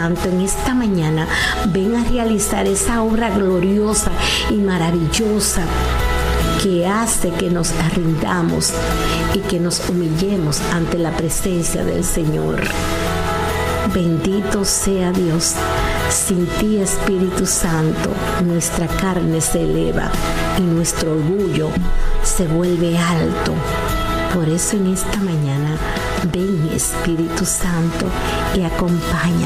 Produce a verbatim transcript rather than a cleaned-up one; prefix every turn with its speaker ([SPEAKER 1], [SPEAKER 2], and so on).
[SPEAKER 1] Santo, en esta mañana ven a realizar esa obra gloriosa y maravillosa que hace que nos rindamos y que nos humillemos ante la presencia del Señor. Bendito sea Dios. Sin ti, Espíritu Santo, nuestra carne se eleva y nuestro orgullo se vuelve alto. Por eso en esta mañana, ven, Espíritu Santo, y acompáñame.